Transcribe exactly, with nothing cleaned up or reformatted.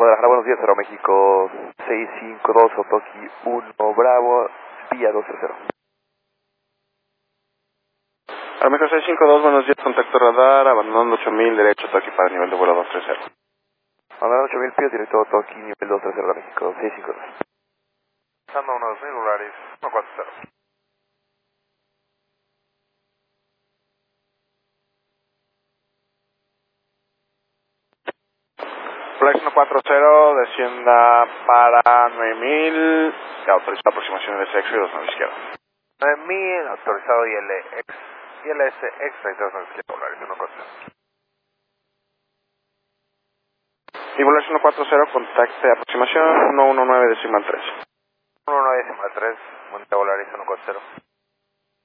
Guadalajara, buenos días, Aeroméxico seis cinco dos, Otoki uno Bravo, vía dos tres cero. Aeroméxico seis cinco dos, buenos días, contacto radar, abandonando ocho mil, derecho, Otoki para nivel de vuelo dos tres cero. Abandonando ocho mil pies, directo Otoki, nivel dos tres cero, Aeroméxico seis cinco dos. Pasando unos mil dólares, uno cuatro cero. Flight uno cuatro cero, descienda para nueve mil, ya autoriza aproximación de sexo y dos nueve izquierda. nueve mil, autorizado I L X, I L S extra y dos nueve dólares, uno cuatro cero. Y Volaris uno cuatro cero, contacte aproximación uno uno nueve decimal tres. uno nueve decimal tres, Monte Volaris uno cuatro cero.